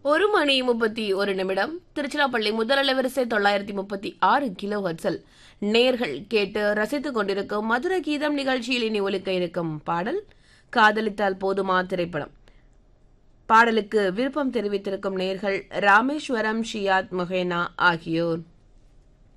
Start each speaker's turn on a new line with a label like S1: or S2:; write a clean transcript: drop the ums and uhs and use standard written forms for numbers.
S1: 1 மணி 31 நிமிடம். திருச்சிராப்பள்ளி முதல் அலைவரிசை 936 கிலோ ஹெர்ட்ஸில் நேர்கள் கேட்டு ரசித்துக் கொண்டிருக்கும் மதுர கீதம் நிகழ்ச்சியில் இனி ஒலிக்க இருக்கும் பாடல் காதலித்தால் போதுமா திரைப்படம். பாடலுக்கு விருப்பம் தெரிவித்திருக்கும் நேர்கள் ராமேஸ்வரம் ஷியாத் முஹேனா ஆகியோர்.